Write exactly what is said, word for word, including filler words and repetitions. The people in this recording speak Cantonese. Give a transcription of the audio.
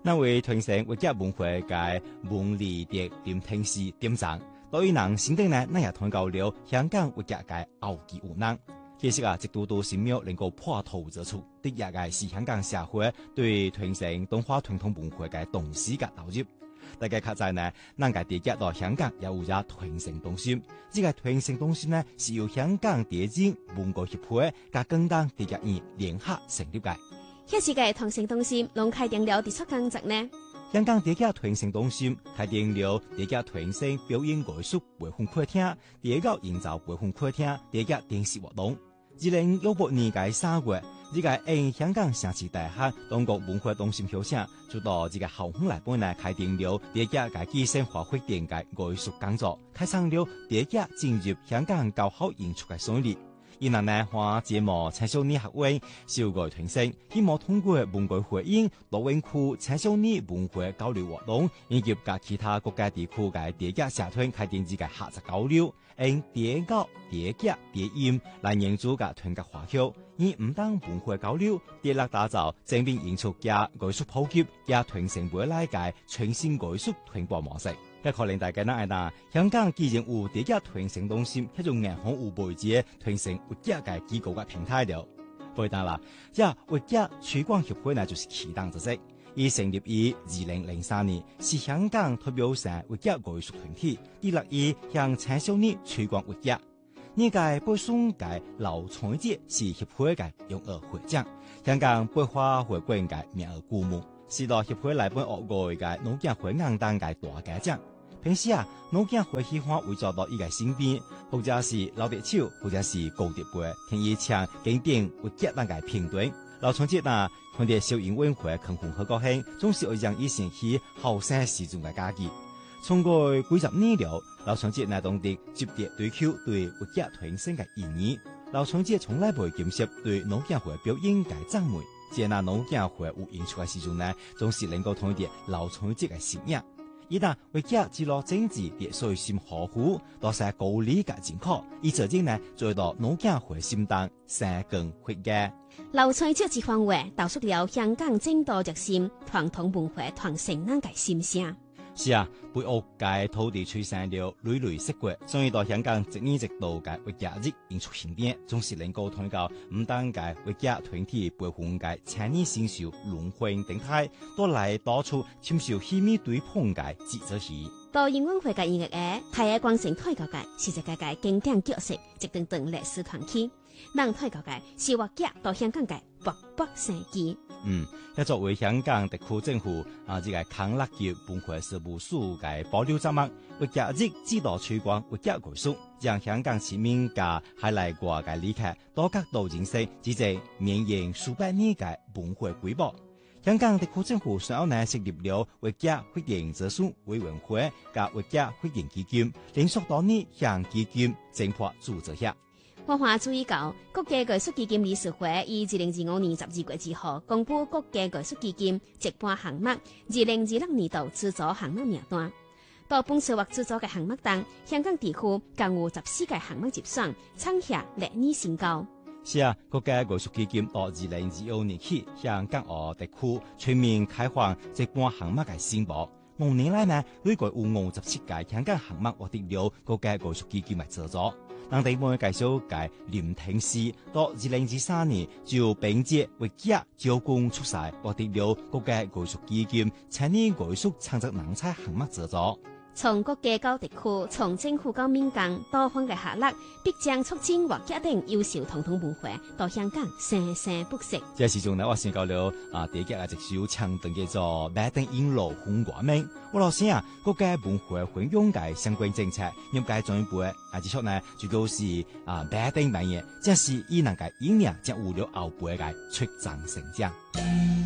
那為推升活躍文化嘅文理德點聽時點讚，對於人心定呢，那也通告了香港活躍嘅後繼無能。其實啊，直到到神廟能夠破土而出，的也係是香港社會對推升動畫傳統文化嘅重視嘅投入。大家看在呢，咱個地價到香港也有一推升中心，這個推升中心呢是由香港電影文化協會加廣東地價院聯合成立嘅。 迄時嘅推升中心攏開定了佇出工作呢？ 香港地價推升中心開定了地價推升表演藝術培訓課廳、地價營造培訓課廳、地價電視活動。二零一八年嘅三月，呢個喺香港城市大學中國文化中心校舍，就到呢個校方來本呢開定了地價嘅基層發揮電嘅藝術工作，開創了地價進入香港高校演出嘅先例。因為呢，話節目青少年學會小個推升，希望通過文藝回應多元區青少年文化交流活動，以及甲其他國家地區嘅地價社團開展呢個合作交流，用地價、地價、地音來營造嘅團結華僑，以唔單文化交流，地力打造正面演出嘅藝術普及，也推升未來嘅全新藝術傳播模式。一可能大家嗱，嗱香港既然有地價推升中心，一種銀行有媒介推升活躍嘅機構嘅平台了。所以當啦，即係活躍推廣協會呢，就是起檔之職。已成立於二零零三年，是香港代表性活躍藝術團體，致力於向青少年推廣活躍。呢屆北宋嘅劉傳節是協會嘅榮譽會長，香港北花會館嘅名譽顧問，是到協會內本學外嘅農業會硬當嘅大家長。平時啊，農業會喜歡會做到一個身邊，或者是劉德超，或者是高德培，聽伊唱經典活躍那個片段。劉傳節啊，佢哋小英文會肯紅好高興，總是會讓以前去後生時陣嘅家己。從過幾十年了，劉傳節乃當地接觸對口對活躍推升嘅意義。劉傳節從來不會干涉對農業會表演嘅讚美，只那農業會有演出嘅時陣呢，總是能夠同啲劉傳節嘅信仰。一旦為家記錄政治嘅水深火湖，到晒高理嘅情況，以至今呢做到農業會心當生根活躍。 劉傳節一番話，道出了香港正道熱心傳統文化傳承人嘅心聲。 是啊，背後嘅土地催生了累累釋國，所以到香港一年一度嘅活躍日演出慶典，總是能夠通過唔單嘅活躍團體培訓嘅青年新秀輪迴等態，都來打出親受戲迷對碰嘅節奏戲。 到英文會嘅音樂嘅太陽光城推高嘅是一個嘅經典角色，一段段歷史傳奇。人推高嘅是活躍到香港嘅勃勃生機。 嗯，一作為香港特區政府啊，這個康樂及文化事務署嘅保留責任，活躍日指導推廣活躍藝術，讓香港市民嘅海內外嘅旅客多角度認識這個綿延數百年嘅文化瑰寶。香港特區政府上後呢成立了活躍發展諮詢委員會加活躍發展基金，連續多年向基金增撥資助額。 文化注意到，國家藝術基金理事會於二零二五年十二月二號公布國家藝術基金一般項目二零二六年度資助項目名單。到本次獲資助嘅項目中，香港地區共有十四個項目入選，創下歷年新高。 是啊，國家藝術基金到二零二五年起，向港澳地區全面開放一般項目嘅申報。五年來呢，累計有五十七個香港項目獲得了國家藝術基金嘅資助。當地每介紹嘅林廷詩到二零二三年就並借活躍招工出賽，獲得了國家藝術基金青年藝術創作人才項目資助。 從國家到地區，從政府到民間，多方嘅合作，必將促進活躍等優秀傳統文化到香港生生不息。 這時陣呢，我先講了啊，第一個一首唱段叫做《馬丁引路紅光明》。我老先啊，國家文化運用嘅相關政策，應該進一步啊，接觸呢，就就是啊，馬丁扮演，這是以能夠引領將有了後輩嘅出眾成長。